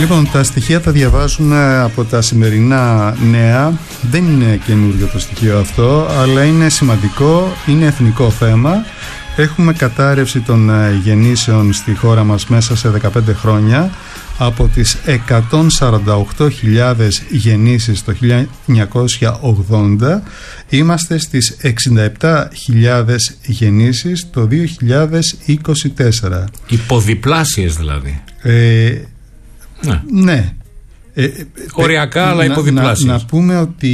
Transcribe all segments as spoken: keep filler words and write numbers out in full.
Λοιπόν, τα στοιχεία τα διαβάζουμε από τα σημερινά νέα. Δεν είναι καινούριο το στοιχείο αυτό, αλλά είναι σημαντικό, είναι εθνικό θέμα. Έχουμε κατάρρευση των γεννήσεων στη χώρα μας μέσα σε δεκαπέντε χρόνια. Από τις εκατόν σαράντα οκτώ χιλιάδες γεννήσεις το χίλια εννιακόσια ογδόντα είμαστε στις εξήντα επτά χιλιάδες γεννήσεις το δύο χιλιάδες είκοσι τέσσερα. Υποδιπλάσιες δηλαδή. Ε, ναι. ναι. Ε, Οριακά, αλλά υποδιπλάσιες. Να, να πούμε ότι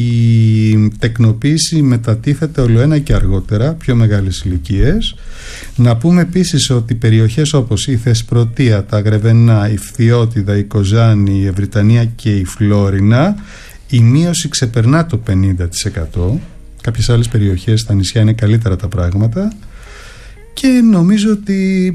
η τεκνοποίηση μετατίθεται ολοένα και αργότερα, πιο μεγάλες ηλικίες. Να πούμε επίσης ότι περιοχές όπως η Θεσπρωτεία, τα Γρεβενά, η Φθιώτιδα, η Κοζάνη, η Ευρυτανία και η Φλόρινα, η μείωση ξεπερνά το πενήντα τοις εκατό. Κάποιες άλλες περιοχές στα νησιά είναι καλύτερα τα πράγματα. Και νομίζω ότι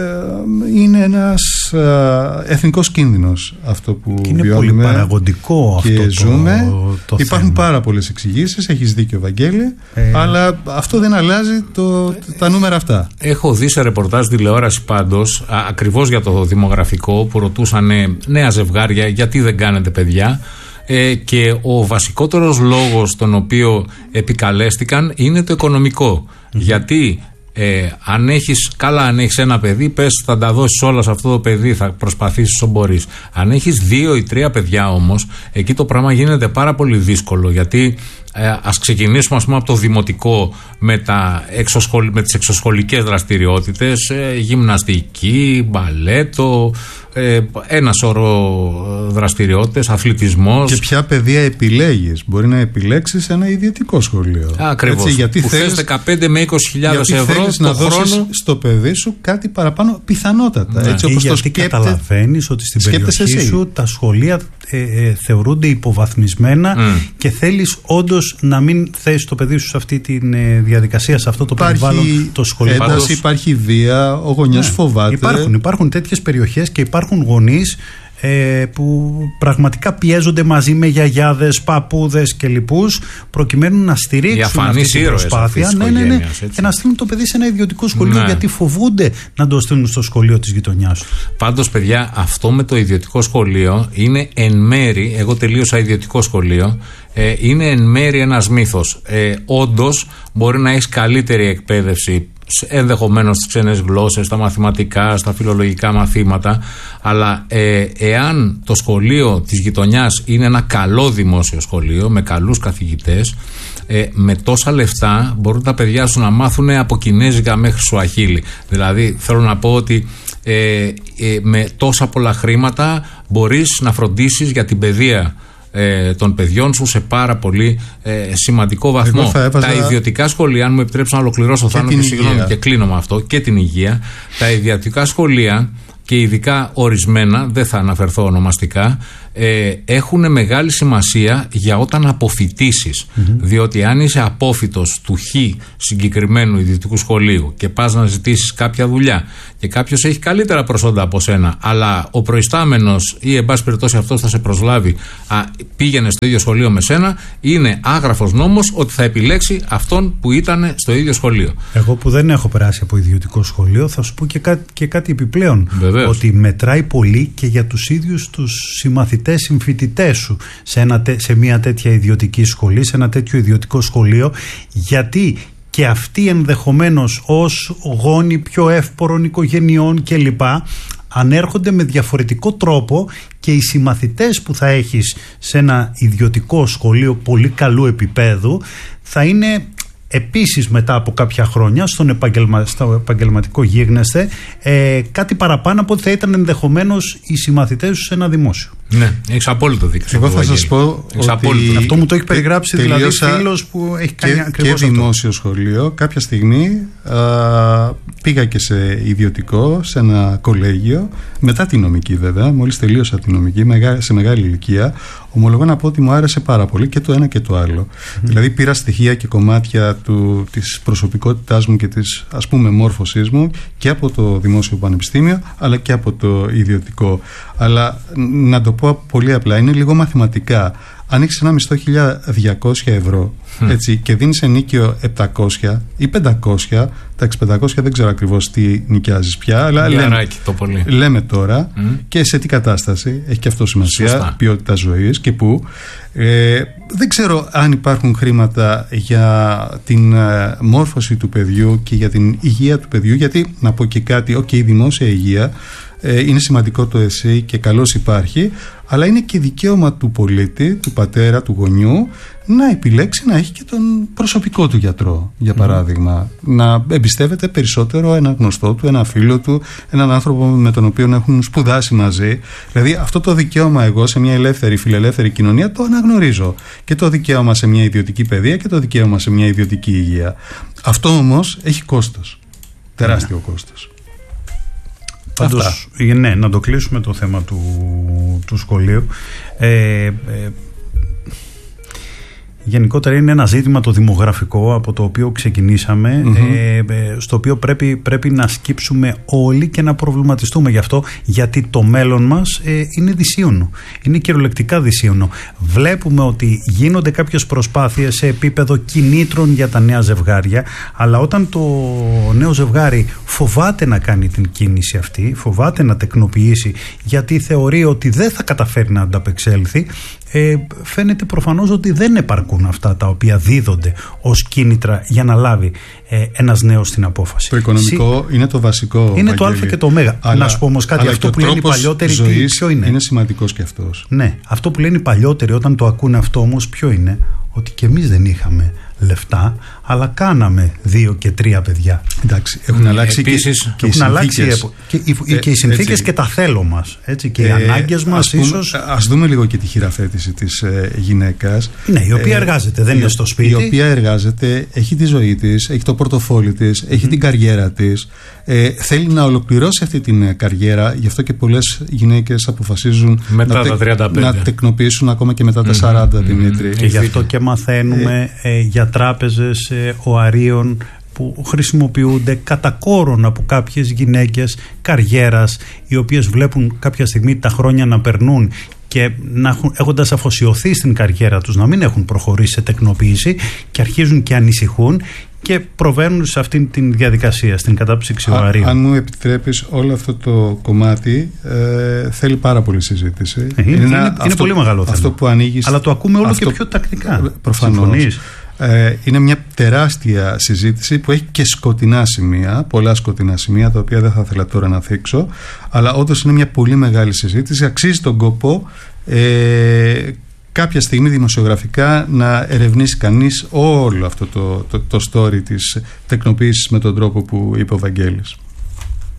ε, είναι ένας ε, εθνικός κίνδυνος αυτό που και είναι βιώνουμε πολύ παραγωγικό και αυτό ζούμε. Το, το Υπάρχουν θέμα. πάρα πολλές εξηγήσεις, έχεις δίκιο Βαγγέλη, ε, αλλά αυτό δεν αλλάζει το, τα νούμερα αυτά. Έχω δει σε ρεπορτάζ τηλεόραση πάντως, α, ακριβώς για το δημογραφικό, που ρωτούσαν νέα ζευγάρια γιατί δεν κάνετε παιδιά. Ε, και ο βασικότερος λόγος τον οποίο επικαλέστηκαν είναι το οικονομικό. Mm-hmm. Γιατί Ε, αν έχεις, καλά, αν έχεις ένα παιδί, πες θα τα δώσεις όλα σε αυτό το παιδί, θα προσπαθήσεις όσο μπορείς. Αν έχεις δύο ή τρία παιδιά όμως, εκεί το πράγμα γίνεται πάρα πολύ δύσκολο. Γιατί ε, ας ξεκινήσουμε ας πούμε από το δημοτικό με, τα εξωσχολ, με τις εξωσχολικές δραστηριότητες, ε, γυμναστική, μπαλέτο, ε, ένα σωρό δραστηριότητες, αθλητισμός. Και ποια παιδεία επιλέγεις? Μπορεί να επιλέξεις ένα ιδιωτικό σχολείο. Ακριβώς. Έτσι, γιατί που θέλεις, θες δεκαπέντε με είκοσι χιλιάδες ευρώ το να χρόνο δώσεις στο παιδί σου κάτι παραπάνω, πιθανότατα. Ναι. Έτσι όπως γιατί το σκέπτε, καταλαβαίνεις ότι στην περιοχή εσύ. σου τα σχολεία ε, ε, θεωρούνται υποβαθμισμένα mm. και θέλεις όντως να μην θέσεις το παιδί σου σε αυτή τη ε, διαδικασία, σε αυτό το υπάρχει περιβάλλον το σχολείο. Ένταση, Πάντως, υπάρχει βία, ο γονιός ναι. φοβάται. Υπάρχουν, υπάρχουν τέτοιες περιοχές και υπάρχουν γονείς Ε, που πραγματικά πιέζονται μαζί με γιαγιάδες, παππούδες και λοιπούς προκειμένου να στηρίξουν αυτή την προσπάθεια ναι, ναι, ναι, και να στείλουν το παιδί σε ένα ιδιωτικό σχολείο ναι. γιατί φοβούνται να το στείλουν στο σχολείο της γειτονιάς του. Πάντως παιδιά, αυτό με το ιδιωτικό σχολείο είναι εν μέρη, εγώ τελείωσα ιδιωτικό σχολείο, ε, είναι εν μέρη ένας μύθος. ε, όντως μπορεί να έχεις καλύτερη εκπαίδευση ενδεχομένως στις ξένες γλώσσες, στα μαθηματικά, στα φιλολογικά μαθήματα, αλλά ε, εάν το σχολείο της γειτονιάς είναι ένα καλό δημόσιο σχολείο με καλούς καθηγητές, ε, με τόσα λεφτά μπορούν τα παιδιά σου να μάθουν από κινέζικα μέχρι σουαχίλι. Δηλαδή θέλω να πω ότι ε, ε, με τόσα πολλά χρήματα μπορείς να φροντίσεις για την παιδεία Ε, των παιδιών σου σε πάρα πολύ ε, σημαντικό βαθμό. Έβαζα... Τα ιδιωτικά σχολεία, αν μου επιτρέψω να ολοκληρώσω, θα και συγγνώμη και κλείνω με αυτό, και την υγεία. Τα ιδιωτικά σχολεία και ειδικά ορισμένα, δεν θα αναφερθώ ονομαστικά, ε, έχουν μεγάλη σημασία για όταν αποφοιτήσεις. Mm-hmm. Διότι αν είσαι απόφοιτος του χ συγκεκριμένου ιδιωτικού σχολείου και πας να ζητήσεις κάποια δουλειά και κάποιος έχει καλύτερα προσόντα από σένα, αλλά ο προϊστάμενος ή εν πάση περιπτώσει αυτός θα σε προσλάβει, α, πήγαινε στο ίδιο σχολείο με σένα, είναι άγραφος νόμος ότι θα επιλέξει αυτόν που ήταν στο ίδιο σχολείο. Εγώ που δεν έχω περάσει από ιδιωτικό σχολείο, θα σου πω και κάτι, και κάτι επιπλέον. Βεβαίως. Ότι μετράει πολύ και για τους ίδιους τους συμμαθητές, συμφοιτητές σου σε, ένα, σε μια τέτοια ιδιωτική σχολή, σε ένα τέτοιο ιδιωτικό σχολείο, γιατί και αυτοί ενδεχομένως ως γόνοι πιο εύπορων οικογενειών κλπ. Ανέρχονται με διαφορετικό τρόπο και οι συμμαθητές που θα έχεις σε ένα ιδιωτικό σχολείο πολύ καλού επίπεδου θα είναι επίσης μετά από κάποια χρόνια στον επαγγελμα, στο επαγγελματικό γίγνεσθε ε, κάτι παραπάνω από ότι θα ήταν ενδεχομένως οι συμμαθητές σου σε ένα δημόσιο. Ναι, έχεις απόλυτο δίκιο. Εγώ θα σας πω ότι απόλυτο. Αυτό μου το έχει περιγράψει δηλαδή φίλος που έχει κάνει και, ακριβώς και δημόσιο σχολείο. Κάποια στιγμή α, πήγα και σε ιδιωτικό, σε ένα κολέγιο, μετά τη νομική βέβαια, μόλις τελείωσα τη νομική, σε μεγάλη ηλικία. Ομολογώ να πω ότι μου άρεσε πάρα πολύ και το ένα και το άλλο. Mm. Δηλαδή πήρα στοιχεία και κομμάτια του, της προσωπικότητάς μου και της ας πούμε μόρφωσής μου και από το δημόσιο πανεπιστήμιο αλλά και από το ιδιωτικό. Αλλά να το πω πω πολύ απλά, είναι λίγο μαθηματικά. Αν έχεις ένα μισθό χίλια διακόσια ευρώ mm. έτσι, και δίνεις ενίκιο επτακόσια ή πεντακόσια, εντάξει, πεντακόσια δεν ξέρω ακριβώς τι νοικιάζεις πια, αλλά λέμε, το πολύ. λέμε τώρα mm. και σε τι κατάσταση, έχει και αυτό σημασία, σωστά, ποιότητα ζωής και πού. Ε, δεν ξέρω αν υπάρχουν χρήματα για την ε, μόρφωση του παιδιού και για την υγεία του παιδιού, γιατί να πω και κάτι, ok, η δημόσια υγεία ε, είναι σημαντικό το ΕΣΥ και καλώς υπάρχει, αλλά είναι και δικαίωμα του πολίτη, του πατέρα, του γονιού, να επιλέξει να έχει και τον προσωπικό του γιατρό, για παράδειγμα. Mm. Να εμπιστεύεται περισσότερο έναν γνωστό του, έναν φίλο του, έναν άνθρωπο με τον οποίο έχουν σπουδάσει μαζί. Δηλαδή, αυτό το δικαίωμα εγώ σε μια ελεύθερη, φιλελεύθερη κοινωνία το αναγνωρίζω. Και το δικαίωμα σε μια ιδιωτική παιδεία και το δικαίωμα σε μια ιδιωτική υγεία. Αυτό όμως έχει κόστος. Τεράστιο mm. κόστος. Πάντως, ναι, να το κλείσουμε το θέμα του, του σχολείου. Ε, ε, γενικότερα είναι ένα ζήτημα το δημογραφικό από το οποίο ξεκινήσαμε, mm-hmm. ε, στο οποίο πρέπει, πρέπει να σκύψουμε όλοι και να προβληματιστούμε γι' αυτό, γιατί το μέλλον μας ε, είναι δυσίωνο, είναι κυριολεκτικά δυσίωνο. Βλέπουμε ότι γίνονται κάποιες προσπάθειες σε επίπεδο κινήτρων για τα νέα ζευγάρια, αλλά όταν το νέο ζευγάρι φοβάται να κάνει την κίνηση αυτή, φοβάται να τεκνοποιήσει γιατί θεωρεί ότι δεν θα καταφέρει να ανταπεξέλθει, Ε, φαίνεται προφανώς ότι δεν επαρκούν αυτά τα οποία δίδονται ως κίνητρα για να λάβει ε, ένας νέος την απόφαση. Το οικονομικό Συ... είναι το βασικό. Είναι το α και το ω. Να σου πω όμως κάτι, αυτό που λένε οι παλιότεροι, τι, ποιο είναι. Είναι σημαντικός και αυτός. Ναι, αυτό που λένε οι παλιότεροι όταν το ακούνε αυτό όμως ποιο είναι? Ότι και εμείς δεν είχαμε λεφτά, αλλά κάναμε δύο και τρία παιδιά. Εντάξει, έχουν αλλάξει επίσης, και, και, και, οι αλλάξει και, οι, και οι συνθήκες έτσι, και τα θέλω μας, έτσι, και ε, οι ανάγκες μας. Ας, πούμε, ίσως... ας δούμε λίγο και τη χειραφέτηση της ε, γυναίκας. Ναι, η οποία ε, εργάζεται, δεν η, είναι στο σπίτι. Η οποία εργάζεται, έχει τη ζωή της, έχει το πορτοφόλι της, έχει mm. την καριέρα της. Ε, θέλει να ολοκληρώσει αυτή την καριέρα, γι' αυτό και πολλές γυναίκες αποφασίζουν μετά να, τα τε, να τεκνοποιήσουν ακόμα και μετά τα σαράντα, mm-hmm. Δημήτρη. Και γι' αυτό και μαθαίνουμε ε, ε, για τράπεζες ε, οαρίων που χρησιμοποιούνται κατά κόρον από κάποιες γυναίκες καριέρας, οι οποίες βλέπουν κάποια στιγμή τα χρόνια να περνούν και να έχουν, έχοντας αφοσιωθεί στην καριέρα τους, να μην έχουν προχωρήσει σε τεκνοποίηση και αρχίζουν και ανησυχούν και προβαίνουν σε αυτήν την διαδικασία, στην κατάψυξη οαρίων. Αν μου επιτρέπεις, όλο αυτό το κομμάτι ε, θέλει πάρα πολύ συζήτηση. Ε, είναι είναι, είναι αυτό, πολύ μεγάλο θέμα. Αυτό που ανοίγεις, αλλά το ακούμε όλο αυτό, και πιο τακτικά. Προφανώς. Ε, είναι μια τεράστια συζήτηση που έχει και σκοτεινά σημεία, πολλά σκοτεινά σημεία, τα οποία δεν θα ήθελα τώρα να θίξω, αλλά όντως είναι μια πολύ μεγάλη συζήτηση. Αξίζει τον κόπο ε, κάποια στιγμή δημοσιογραφικά να ερευνήσει κανείς όλο αυτό το, το, το story της τεκνοποίησης με τον τρόπο που είπε ο Βαγγέλης.